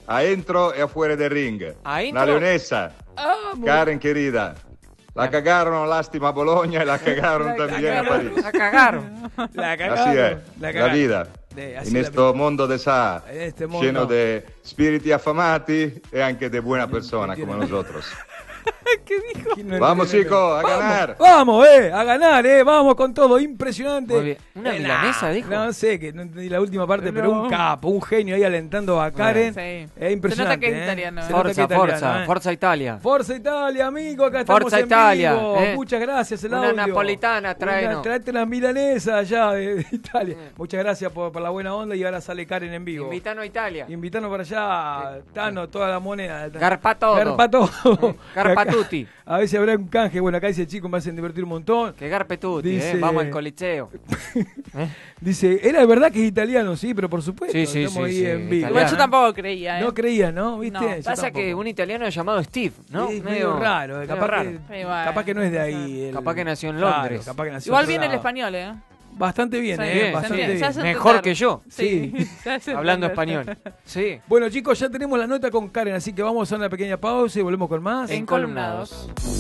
adentro y afuera del ring. ¿Adentro? La leonesa, Karen querida. La cagaron, lástima a Bologna y la cagaron también a París. La cagaron. La cagaron. Así es, La la cagaron. vida. Así In la questo mondo de sa, En este mondo. lleno de spiriti affamati y anche de buena persona como nosotros. Vamos chicos, a ganar. Vamos, a ganar, vamos con todo, impresionante. Muy bien. ¿Una milanesa, dijo? No sé, que no entendí la última parte, pero un capo, un genio ahí alentando a Karen. Sí. Es impresionante. Se nota que es italiano, Se nota que es italiano, Forza Italia. Forza Italia, amigo, acá estamos Forza en Italia, vivo. eh. Muchas gracias, el Una audio. napolitana, tráenos. Tráete una milanesa allá de Italia. Muchas gracias por la buena onda y ahora sale Karen en vivo. Invitano a Italia. Invitanos para allá, Tano, toda la moneda. Garpa todo. Garpa todo. Garpa tutti. A ver si habrá un canje. Bueno, acá dice, chicos, me hacen divertir un montón. Que garpe tutti, Dice- Vamos al coliseo. Dice, era verdad que es italiano, sí, pero por supuesto. Sí, sí, estamos sí, ahí sí, en vivo. italiano. Igual yo tampoco creía, No creía, ¿no? ¿Viste? No. Yo Pasa tampoco. que un italiano es llamado Steve, ¿no? Es medio raro, medio capaz, raro. capaz que no es de ahí. Capaz que nació en Claro, Londres. capaz que nació Igual en viene otro el lado. español, Bastante bien, Sí, ¿eh? bien, Bastante sí. bien. Se hace Mejor entender. que yo. Sí. Se hace Hablando entender. español. Sí. Bueno, chicos, ya tenemos la nota con Karen, así que vamos a una pequeña pausa y volvemos con más. Encolumnados.